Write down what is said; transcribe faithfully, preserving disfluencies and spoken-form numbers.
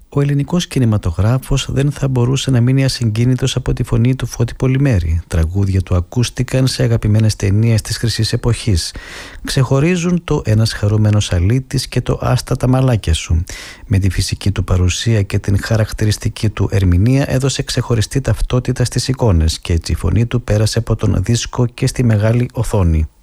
Ο ελληνικός κινηματογράφος δεν θα μπορούσε να μείνει ασυγκίνητος από τη φωνή του Φώτη Πολυμέρη. Τραγούδια του ακούστηκαν σε αγαπημένες ταινίες της χρυσής εποχής. Ξεχωρίζουν το «Ένας χαρούμενος αλήτης» και το «Άστα τα μαλάκια σου». Με τη φυσική του παρουσία και την χαρακτηριστική του ερμηνεία έδωσε ξεχωριστή ταυτότητα στις εικόνες και έτσι η φωνή του πέρασε από τον δίσκο και στη μεγάλη οθόνη.